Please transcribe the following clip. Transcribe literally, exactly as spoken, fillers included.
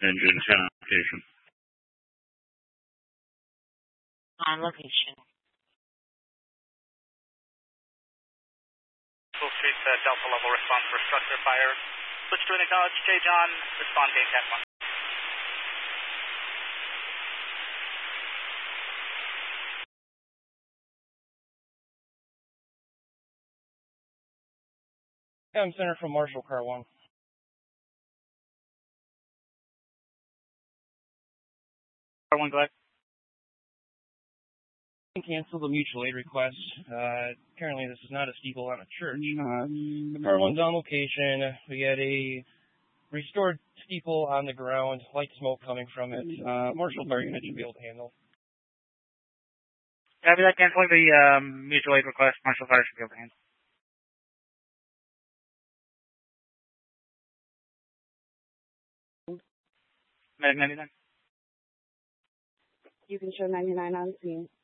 Engine ten location. On location. Full Street uh, Delta level response for structure fire. Switch to an acknowledge J. John, respond gate ten one. I'm Center from Marshall, Car one. Car one, go ahead. Cancel the mutual aid request. Uh, apparently this is not a steeple on a church. Uh, Car one's on location. We had a restored steeple on the ground, light smoke coming from it. Uh, Marshall Fire Unit should be able to handle. Copy that, canceling the um, mutual aid request. Marshall Fire should be able to handle. Medic ninety-nine. You can show ninety-nine on scene.